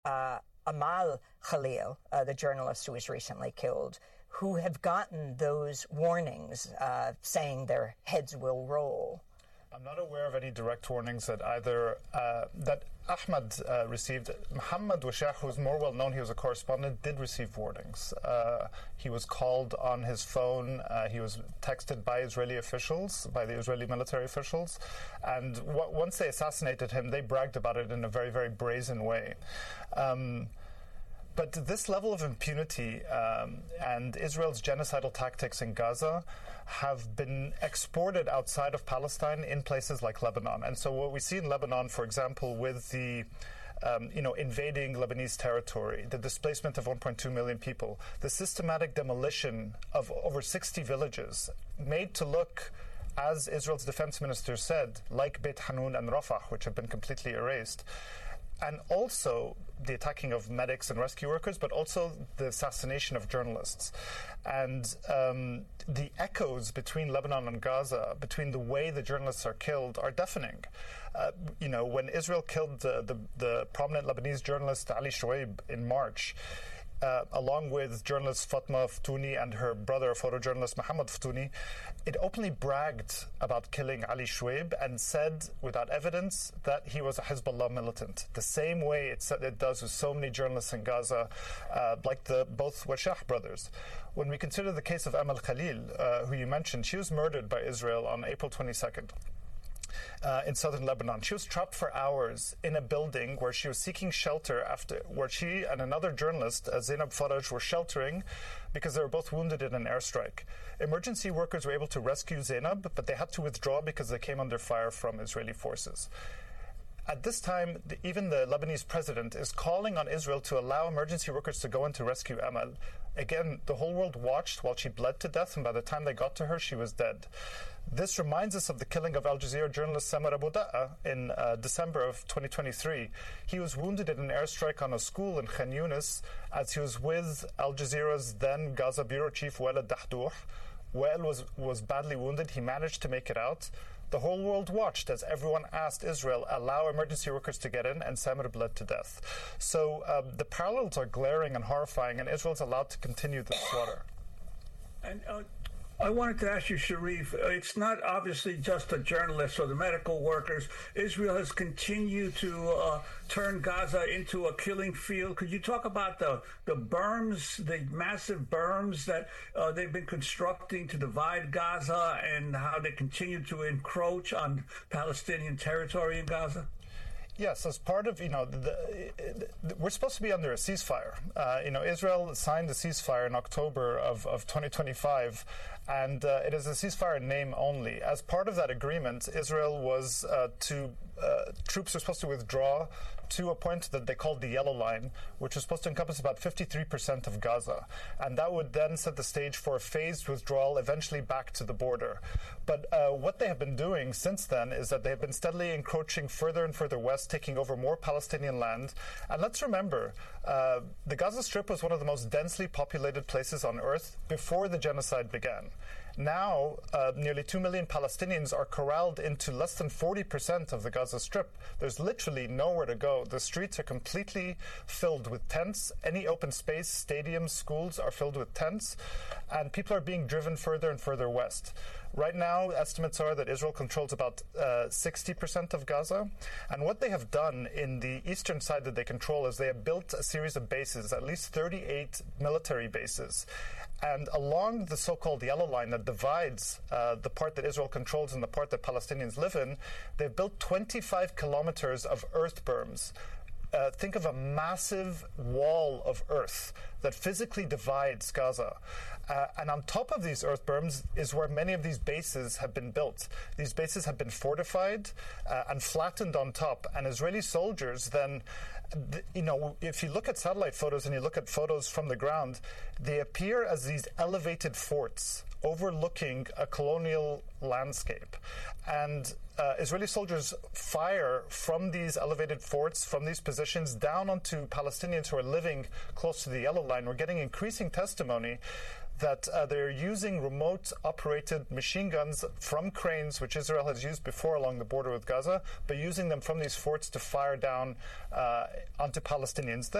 Amal Khalil, the journalist who was recently killed, who have gotten those warnings saying their heads will roll? I'm not aware of any direct warnings that either that Ahmad received. Muhammad Washah, who's more well known, he was a correspondent, did receive warnings. He was called on his phone. He was texted by Israeli officials, by the Israeli military officials. And once they assassinated him, they bragged about it in a very, very brazen way. But this level of impunity and Israel's genocidal tactics in Gaza have been exported outside of Palestine in places like Lebanon. And so what we see in Lebanon, for example, with the invading Lebanese territory, the displacement of 1.2 million people, the systematic demolition of over 60 villages made to look, as Israel's defense minister said, like Beit Hanun and Rafah, which have been completely erased. And also the attacking of medics and rescue workers, but also the assassination of journalists. And the echoes between Lebanon and Gaza, between the way the journalists are killed, are deafening. When Israel killed the prominent Lebanese journalist Ali Shoaib in March, along with journalist Fatma Ftouni and her brother, photojournalist Mohammed Ftouni, it openly bragged about killing Ali Shoaib and said, without evidence, that he was a Hezbollah militant. The same way it does with so many journalists in Gaza, like both Washah brothers. When we consider the case of Amal Khalil, who you mentioned, she was murdered by Israel on April 22nd. In southern Lebanon. She was trapped for hours in a building where she was seeking shelter where she and another journalist, Zainab Faraj, were sheltering because they were both wounded in an airstrike. Emergency workers were able to rescue Zainab, but they had to withdraw because they came under fire from Israeli forces. At this time, even the Lebanese president is calling on Israel to allow emergency workers to go in to rescue Amal. Again, the whole world watched while she bled to death, and by the time they got to her, she was dead. This reminds us of the killing of Al Jazeera journalist Samar Abu Da'a in December of 2023. He was wounded in an airstrike on a school in Khan Yunis as he was with Al Jazeera's then Gaza bureau chief Walid Dahdouh. Wael was badly wounded. He managed to make it out. The whole world watched as everyone asked Israel, allow emergency workers to get in, and Samar bled to death. So the parallels are glaring and horrifying, and Israel's allowed to continue the slaughter. And I wanted to ask you, Sharif, it's not obviously just the journalists or the medical workers. Israel has continued to turn Gaza into a killing field. Could you talk about the berms, the massive berms that they've been constructing to divide Gaza and how they continue to encroach on Palestinian territory in Gaza? Yes, as part of, we're supposed to be under a ceasefire. Israel signed a ceasefire in October of 2025, and it is a ceasefire in name only. As part of that agreement, Israel was troops were supposed to withdraw to a point that they called the Yellow Line, which was supposed to encompass about 53% of Gaza. And that would then set the stage for a phased withdrawal, eventually back to the border. But what they have been doing since then is that they have been steadily encroaching further and further west, taking over more Palestinian land. And let's remember, the Gaza Strip was one of the most densely populated places on earth before the genocide began. Now, nearly 2 million Palestinians are corralled into less than 40% of the Gaza Strip. There's literally nowhere to go. The streets are completely filled with tents. Any open space, stadiums, schools are filled with tents, and people are being driven further and further west. Right now, estimates are that Israel controls about 60% of Gaza, and what they have done in the eastern side that they control is they have built a series of bases, at least 38 military bases, and along the so-called Yellow Line that divides the part that Israel controls and the part that Palestinians live in, they've built 25 kilometers of earth berms. Think of a massive wall of earth that physically divides Gaza. And on top of these earth berms is where many of these bases have been built. These bases have been fortified and flattened on top. And Israeli soldiers then, if you look at satellite photos and you look at photos from the ground, they appear as these elevated forts overlooking a colonial landscape. And Israeli soldiers fire from these elevated forts, from these positions, down onto Palestinians who are living close to the Yellow Line. We're getting increasing testimony that they're using remote-operated machine guns from cranes, which Israel has used before along the border with Gaza, but using them from these forts to fire down onto Palestinians.